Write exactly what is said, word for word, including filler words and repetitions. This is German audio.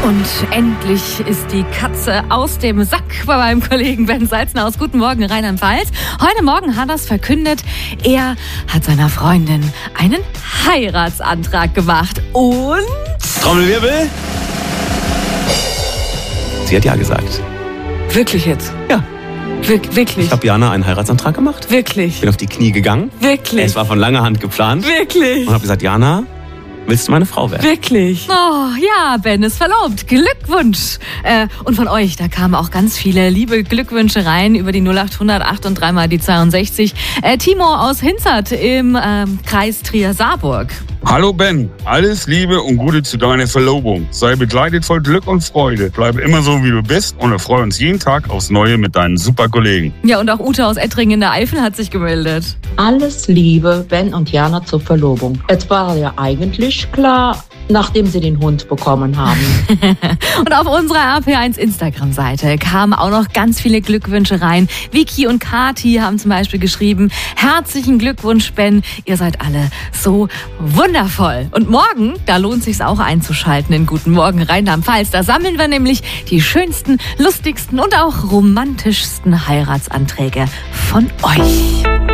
Und endlich ist die Katze aus dem Sack bei meinem Kollegen Ben Salzner aus Guten Morgen Rheinland-Pfalz. Heute Morgen hat er es verkündet, er hat seiner Freundin einen Heiratsantrag gemacht. Und... Trommelwirbel. Sie hat ja gesagt. Wirklich jetzt? Ja. Wir- wirklich? Ich habe Jana einen Heiratsantrag gemacht. Wirklich? Bin auf die Knie gegangen. Wirklich? Es war von langer Hand geplant. Wirklich? Und habe gesagt, Jana, willst du meine Frau werden? Wirklich? Oh, ja, Ben ist verlobt. Glückwunsch. Äh, und von euch, da kamen auch ganz viele liebe Glückwünsche rein über die null acht hundert acht und drei mal die zweiundsechzig. Äh, Timo aus Hinzert im ähm, Kreis Trier-Saarburg. Hallo Ben, alles Liebe und Gute zu deiner Verlobung. Sei begleitet voll Glück und Freude. Bleibe immer so, wie du bist und erfreue uns jeden Tag aufs Neue mit deinen super Kollegen. Ja, und auch Ute aus Ettringen in der Eifel hat sich gemeldet. Alles Liebe, Ben und Jana zur Verlobung. Es war ja eigentlich klar, nachdem sie den Hund bekommen haben. Und auf unserer R P eins Instagram-Seite kamen auch noch ganz viele Glückwünsche rein. Vicky und Kati haben zum Beispiel geschrieben, herzlichen Glückwunsch, Ben, ihr seid alle so wundervoll. Und morgen, da lohnt sich's auch einzuschalten in Guten Morgen Rheinland-Pfalz. Da sammeln wir nämlich die schönsten, lustigsten und auch romantischsten Heiratsanträge von euch.